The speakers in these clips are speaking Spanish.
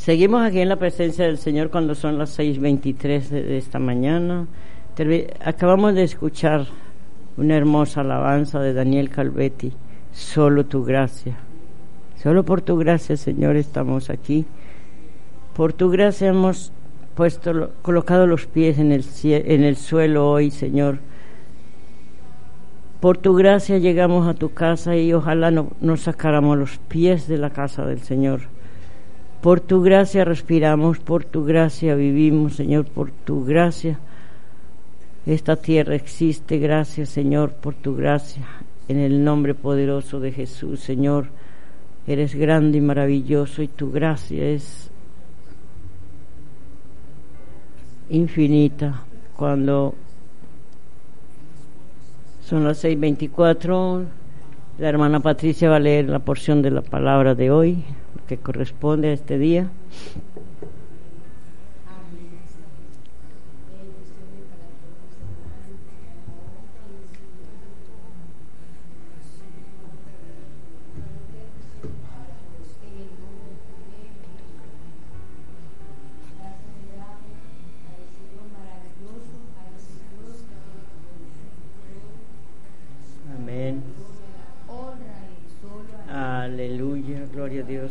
Seguimos aquí en la presencia del Señor cuando son las 6:23 de esta mañana. Acabamos de escuchar una hermosa alabanza de Daniel Calvetti, solo tu gracia. Solo por tu gracia, Señor, estamos aquí. Por tu gracia hemos colocado los pies en el suelo hoy, Señor. Por tu gracia llegamos a tu casa y ojalá no nos sacáramos los pies de la casa del Señor. Por tu gracia respiramos, por tu gracia vivimos, Señor, por tu gracia esta tierra existe. Gracias, Señor, por tu gracia. En el nombre poderoso de Jesús, Señor, eres grande y maravilloso y tu gracia es infinita. Cuando son las 6:24, la hermana Patricia va a leer la porción de la palabra de hoy, que corresponde a este día. Amén. Aleluya, gloria a Dios.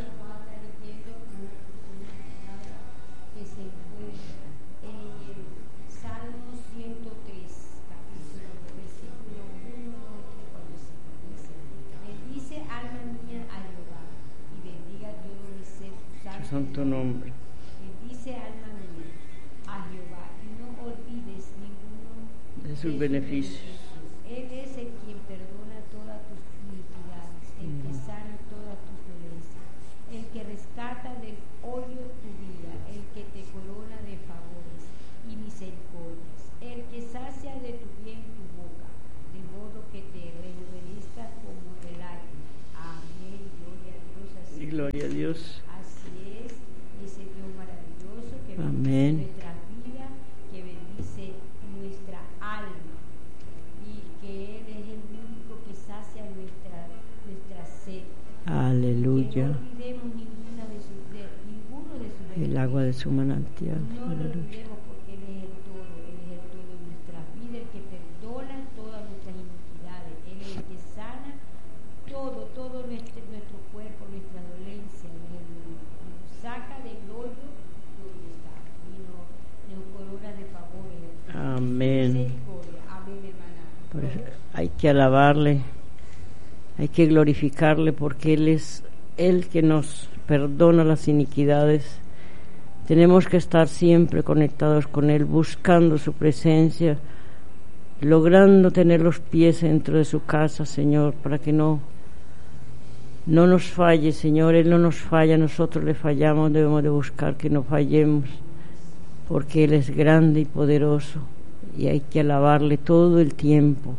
Salmo 103, capítulo, versículo 1, 2, 3, 4, 5. Bendice alma mía a Jehová y bendiga todo mi ser su santo nombre. Bendice alma mía a Jehová y no olvides ninguno de sus beneficios. Él es el quien perdona todas tus iniquidades, el que sana todas tus dolencias, el que rescata del hoyo tu vida, el que te corona de favores y misericordias, el que sacia de tu bien tu boca, de modo que te rejuvenezcas como el águila. Amén. Gloria a Dios. Así Y gloria a Dios. Así es, ese Dios maravilloso que Amén. bendice nuestra vida, que bendice nuestra alma, y que Él es el único que sacia nuestra sed. Aleluya. Que no olvidemos ninguno de sus El agua de su manantial. No lo Aleluya. olvidemos porque Él es el todo de nuestras vidas, el que perdona todas nuestras iniquidades, Él es el que sana todo nuestro cuerpo, nuestra dolencia, nos saca del hoyo donde está y nos corona de favores. Amén. Misericordia. Amén, hermana. Por eso hay que alabarle, hay que glorificarle porque Él es el que nos perdona las iniquidades. Tenemos que estar siempre conectados con Él, buscando su presencia, logrando tener los pies dentro de su casa, Señor, para que no nos falle, Señor. Él no nos falla, nosotros le fallamos. Debemos de buscar que no fallemos, porque Él es grande y poderoso, y hay que alabarle todo el tiempo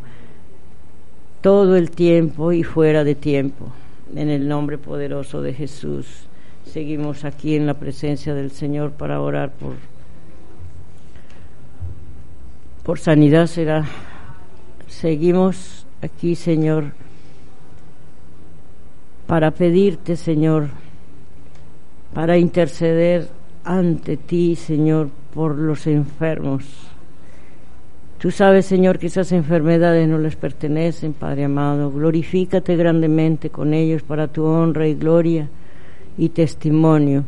y fuera de tiempo. En el nombre poderoso de Jesús, seguimos aquí en la presencia del Señor para orar por sanidad. Seguimos aquí, Señor, para pedirte, Señor, para interceder ante ti, Señor, por los enfermos. Tú sabes, Señor, que esas enfermedades no les pertenecen, Padre amado. Glorifícate grandemente con ellos para tu honra y gloria y testimonio.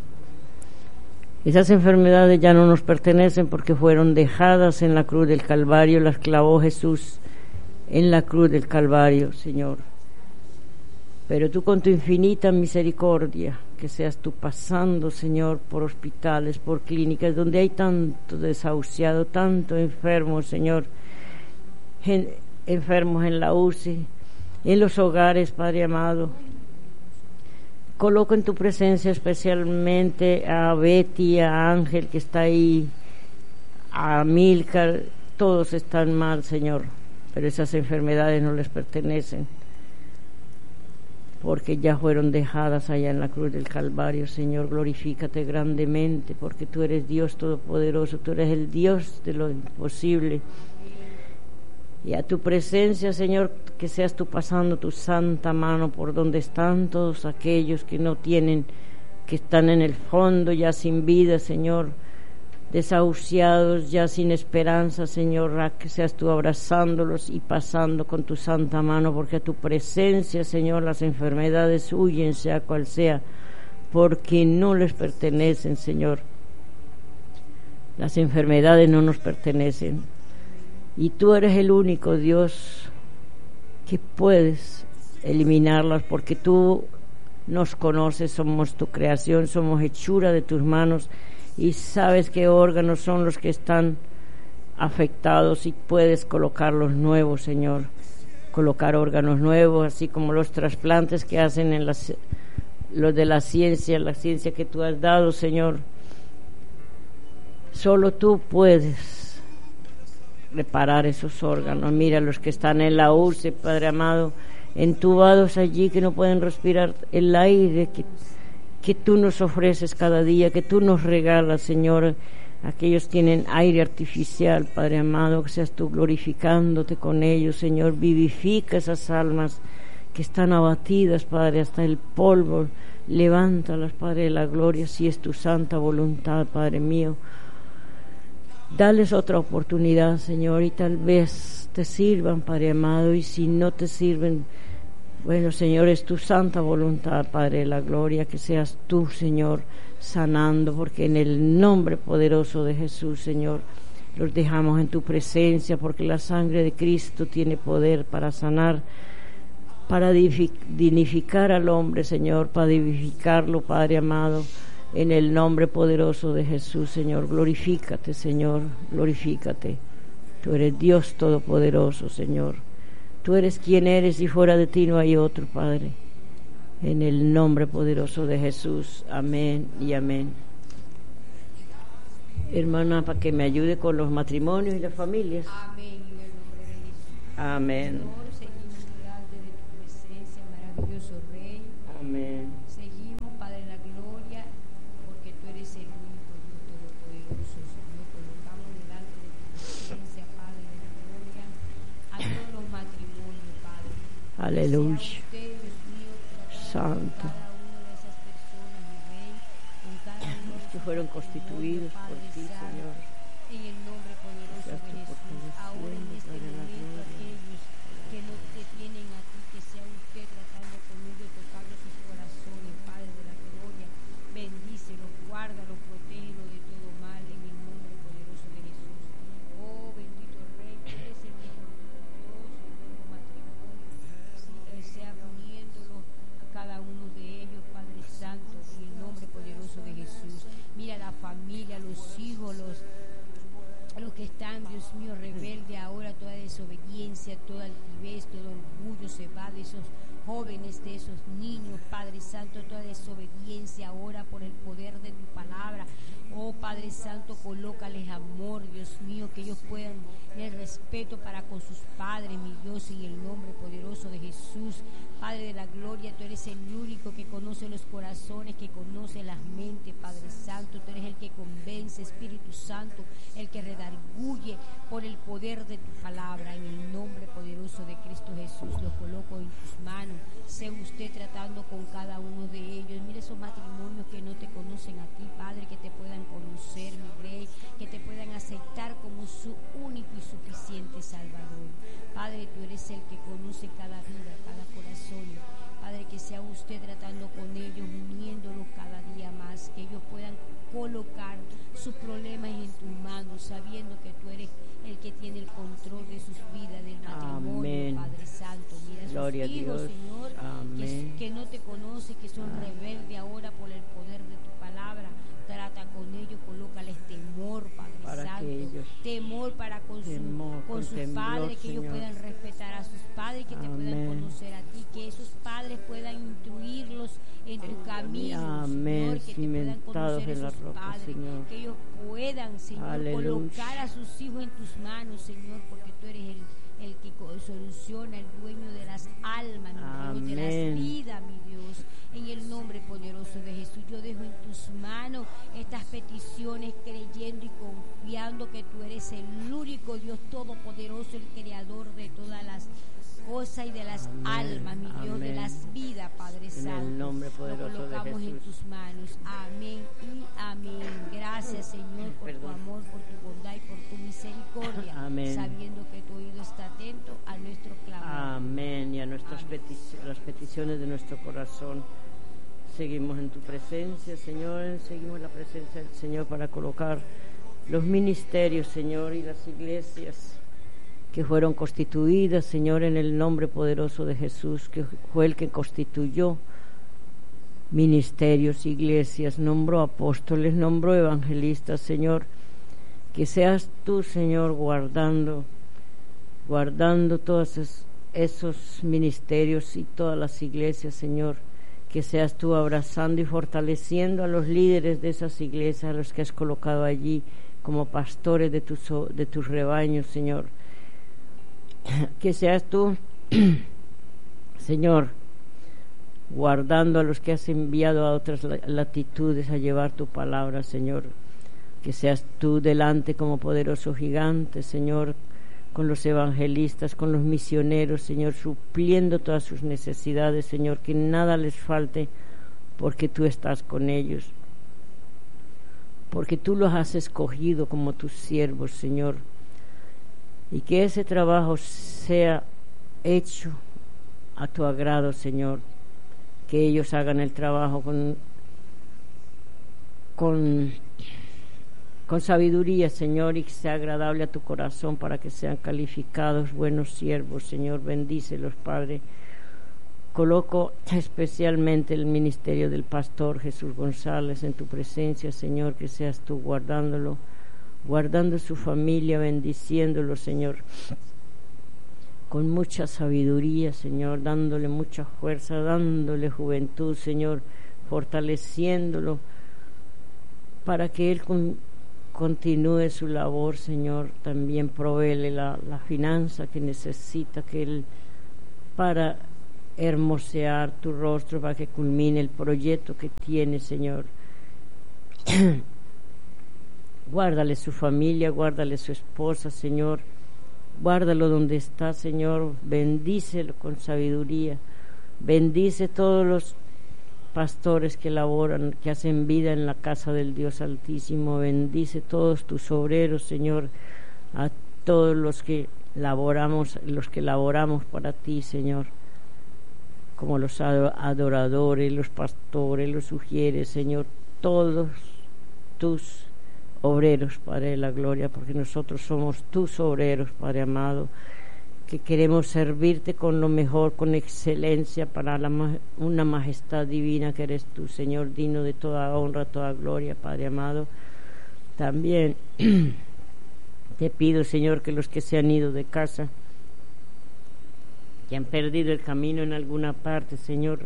Esas enfermedades ya no nos pertenecen porque fueron dejadas en la cruz del Calvario, las clavó Jesús en la cruz del Calvario, Señor. Pero tú con tu infinita misericordia, que seas tú pasando, Señor, por hospitales, por clínicas, donde hay tanto desahuciado, tanto enfermo, Señor, enfermos en la UCI, en los hogares, Padre amado. Coloco en tu presencia especialmente a Betty, a Ángel, que está ahí, a Milcar. Todos están mal, Señor, pero esas enfermedades no les pertenecen, porque ya fueron dejadas allá en la cruz del Calvario. Señor, glorifícate grandemente, porque tú eres Dios todopoderoso, tú eres el Dios de lo imposible. Y a tu presencia, Señor, que seas tú pasando tu santa mano por donde están todos aquellos que no tienen que están en el fondo ya sin vida, Señor, desahuciados, ya sin esperanza, Señor, que seas tú abrazándolos y pasando con tu santa mano, porque a tu presencia, Señor, las enfermedades huyen, sea cual sea, porque no les pertenecen, Señor. Las enfermedades no nos pertenecen, y tú eres el único Dios que puedes eliminarlas, porque tú nos conoces, somos tu creación, somos hechura de tus manos, y sabes qué órganos son los que están afectados, y puedes colocar los nuevos, Señor, colocar órganos nuevos, así como los trasplantes que hacen en los de la ciencia que tú has dado, Señor. Solo tú puedes reparar esos órganos. Mira los que están en la UCI, Padre amado, entubados allí, que no pueden respirar el aire que tú nos ofreces cada día, que tú nos regalas, Señor. Aquellos tienen aire artificial, Padre amado, que seas tú glorificándote con ellos, Señor. Vivifica esas almas que están abatidas, Padre, hasta el polvo. Levántalas, Padre de la gloria, si es tu santa voluntad, Padre mío. Dales otra oportunidad, Señor, y tal vez te sirvan, Padre amado, y si no te sirven, bueno, Señor, es tu santa voluntad, Padre de la gloria, que seas tú, Señor, sanando, porque en el nombre poderoso de Jesús, Señor, los dejamos en tu presencia, porque la sangre de Cristo tiene poder para sanar, para dignificar al hombre, Señor, para vivificarlo, Padre amado, en el nombre poderoso de Jesús, Señor. Glorifícate, Señor, glorifícate. Tú eres Dios todopoderoso, Señor. Tú eres quien eres, y fuera de ti no hay otro, Padre. En el nombre poderoso de Jesús. Amén y amén. Hermana, para que me ayude con los matrimonios y las familias. Amén, en el nombre de Jesús. Amén. Señor, seguimos delante de tu presencia, maravilloso Rey. Amén. Seguimos, Padre de la gloria, porque tú eres el único Dios todopoderoso, Señor. Colocamos delante de tu presencia, Padre de la gloria, a todos los matrimonios, Padre. Aleluya. Sea usted, Dios mío, Santo. cada una de esas personas, mi Rey, con cada uno de Que fueron constituidos por Padre ti, Santo, Señor. en el nombre poderoso Seas de tú Jesús. Ahora en este Padre de la momento, gloria. aquellos que no te tienen a ti, que sea usted tratando con ellos, tocando sus corazones, Padre de la gloria, bendícelos, guárdalos, protégelos de todo mal, en el nombre poderoso de Jesús. Oh, bendito Rey, tú eres el mejor Dios, el nuevo matrimonio, sea uniéndolos a cada uno de ellos, Padre Santo, en el nombre poderoso de Jesús. Mira la familia, los hijos, los que están, Dios mío, rebelde ahora, toda desobediencia, toda altivez, todo orgullo se va de esos jóvenes, de esos niños, Padre Santo, toda desobediencia ahora por el poder de tu palabra. Oh Padre Santo, colócales amor, Dios mío, que ellos puedan tener respeto para con sus padres, mi Dios, en el nombre poderoso de Jesús. Padre de la gloria, tú eres el único que conoce los corazones, que conoce las mentes, Padre Santo. Tú eres el que convence, Espíritu Santo, el que redarguye por el poder de tu palabra. En el nombre poderoso de Cristo Jesús, los coloco en tus manos. Sé usted tratando con cada uno de ellos. Mira esos matrimonios que no te conocen a ti, Padre, que te puedan conocer, mi Rey, que te puedan aceptar como su único y suficiente Salvador. Padre, tú eres el que conoce cada vida, cada corazón. Padre, que sea usted tratando con ellos, uniéndolos cada día más, que ellos puedan colocar sus problemas en tus manos, sabiendo que tú eres el que tiene el control de sus vidas, del matrimonio. Amén. Padre Santo, mira a Gloria sus hijos, Dios. Señor, que no te conocen, que son rebeldes ahora por el poder de tu palabra. Trata con ellos, colócales temor, Padre para Santo, ellos, temor para con sus padres, que ellos puedan respetar a sus padres, que te puedan conocer a ti, que esos padres puedan instruirlos en tu camino, Señor, que te puedan conocer a sus padres, Señor. Que ellos puedan, Señor, aleluya, colocar a sus hijos en tus manos, Señor, porque tú eres el que soluciona, el dueño de las almas, mi Dios, de las vidas, mi Dios. En el nombre poderoso de Jesús, yo dejo en tus manos estas peticiones, creyendo y confiando que tú eres el único Dios todopoderoso, el creador de todas las cosas y de las almas, mi Dios, de las vidas, Padre Santo. En el nombre poderoso de Jesús. ponemos en tus manos. Amén y amén. Gracias, Señor, por tu amor, por tu bondad y por tu misericordia. Amén. Sabiendo que tu oído está atento a nuestro clamor. Amén. Y a nuestras las peticiones de nuestro corazón. Seguimos en tu presencia, Señor. Seguimos la presencia del Señor para colocar los ministerios, Señor, y las iglesias que fueron constituidas, Señor, en el nombre poderoso de Jesús, que fue el que constituyó ministerios, iglesias, nombró apóstoles, nombró evangelistas, Señor. Que seas tú, Señor, guardando todos esos ministerios y todas las iglesias, Señor. Que seas tú abrazando y fortaleciendo a los líderes de esas iglesias, a los que has colocado allí como pastores de tus rebaños, Señor. Que seas tú, Señor, guardando a los que has enviado a otras latitudes a llevar tu palabra, Señor. Que seas tú delante como poderoso gigante, Señor, con los evangelistas, con los misioneros, Señor, supliendo todas sus necesidades, Señor, que nada les falte, porque tú estás con ellos, porque tú los has escogido como tus siervos, Señor, y que ese trabajo sea hecho a tu agrado, Señor, que ellos hagan el trabajo con sabiduría, Señor, y que sea agradable a tu corazón para que sean calificados buenos siervos, Señor. Bendícelos, Padre. Coloco especialmente el ministerio del pastor Jesús González en tu presencia, Señor, que seas tú guardándolo, guardando su familia, bendiciéndolo, Señor, con mucha sabiduría, Señor, dándole mucha fuerza, dándole juventud, Señor, fortaleciéndolo para que él continúe su labor, Señor. También provéele la finanza que necesita, que él, para hermosear tu rostro, para que culmine el proyecto que tiene, Señor. Guárdale su familia, guárdale su esposa, Señor. Guárdalo donde está, Señor. Bendícelo con sabiduría. Bendice todos los pastores que laboran, que hacen vida en la casa del Dios Altísimo. Bendice todos tus obreros, Señor, a todos los que laboramos para ti, Señor, como los adoradores, los pastores, los sugieres, Señor, todos tus obreros, Padre de la gloria, porque nosotros somos tus obreros, Padre amado, que queremos servirte con lo mejor, con excelencia, para una majestad divina que eres tú, Señor, digno de toda honra, toda gloria, Padre amado. También te pido, Señor, que los que se han ido de casa, que han perdido el camino en alguna parte, Señor,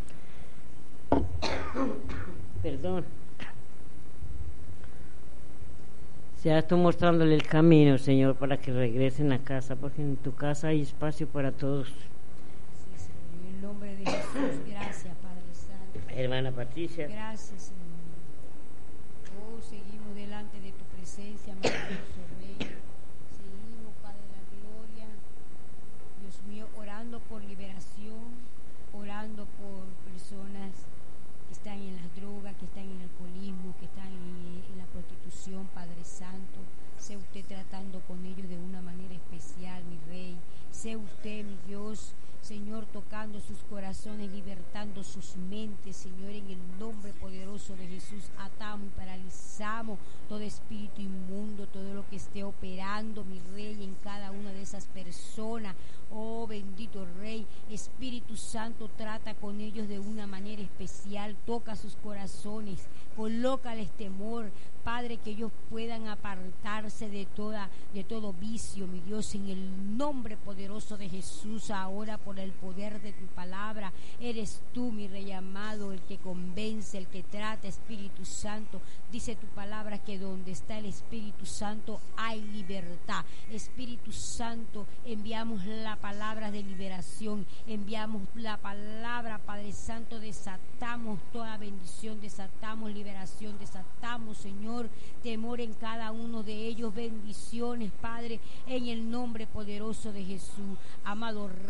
perdón, seas tú mostrándole el camino, Señor, para que regresen a casa, porque en tu casa hay espacio para todos. Sí, Señor, en el nombre de Jesús, gracias, Padre Santo. Hermana Patricia. Gracias, Señor. Oh, seguimos delante de tu presencia, maravilloso Rey. Seguimos, Padre de la gloria, Dios mío, orando por liberación, orando por personas que están en las drogas, que están en el alcoholismo, que están en la prostitución, Padre Santo. Sea usted tratando con ellos de una manera especial, mi Rey. Sea usted, mi Dios, Señor, tocando sus corazones, libertando sus mentes, Señor, en el nombre poderoso de Jesús. Atamos y paralizamos todo espíritu inmundo, todo lo que esté operando, mi Rey, en cada una de esas personas. Oh, bendito Rey, Espíritu Santo, trata con ellos de una manera especial, toca sus corazones, colócales temor, Padre, que ellos puedan apartarse de todo vicio, mi Dios, en el nombre poderoso de Jesús. Ahora, por el poder de tu palabra, eres tú, mi Rey amado, el que convence, el que trata, Espíritu Santo. Dice tu palabra que donde está el Espíritu Santo hay libertad. Espíritu Santo, enviamos la palabra de liberación, enviamos la palabra, Padre Santo, desatamos toda bendición, desatamos liberación, desatamos, Señor, temor en cada uno de ellos, bendiciones, Padre, en el nombre poderoso de Jesús. Amado Rey,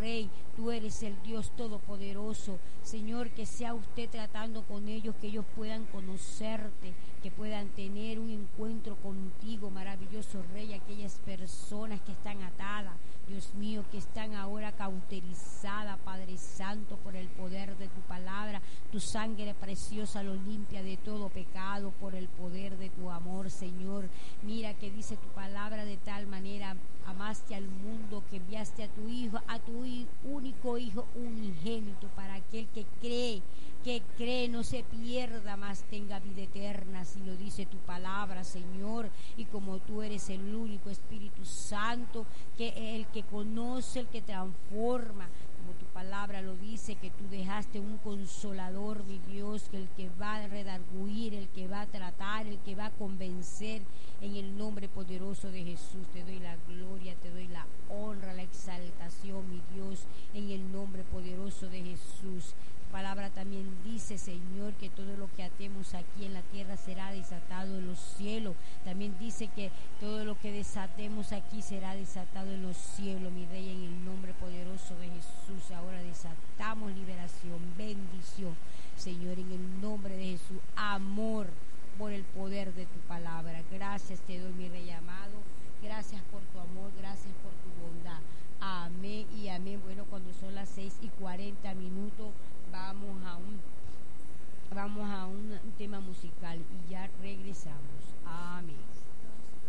Tú eres el Dios Todopoderoso. Señor, que sea usted tratando con ellos, que ellos puedan conocerte, que puedan tener un encuentro contigo, maravilloso Rey. Aquellas personas que están atadas, Dios mío, que están ahora cauterizadas, Padre Santo, por el poder de tu palabra. Tu sangre preciosa lo limpia de todo pecado por el poder de tu amor, Señor. Mira que dice tu palabra: de tal manera amaste al mundo que enviaste a tu Hijo, a tu único Hijo unigénito, para aquel que cree no se pierda, mas tenga vida eterna. Así lo dice tu palabra, Señor. Y como tú eres el único Espíritu Santo, que el que conoce, el que transforma, como tu palabra lo dice, que tú dejaste un consolador, mi Dios, que el que va a redarguir, el que va a tratar, el que va a convencer. En el nombre poderoso de Jesús te doy la gloria, te doy la honra, la exaltación, mi Dios, en el nombre poderoso de Jesús. Tu palabra también dice, Señor, que todo lo que atemos aquí en la tierra será desatado en los cielos. También dice que todo lo que desatemos aquí será desatado en los cielos, mi Rey, en el nombre poderoso de Jesús. Ahora desatamos liberación, bendición, Señor, en el nombre de Jesús, amor por el poder de tu palabra. Gracias te doy, mi Rey amado. Gracias por tu amor, gracias por tu bondad. Amén y amén. Bueno, cuando son las 6:40, vamos a un tema musical y ya regresamos. Amén.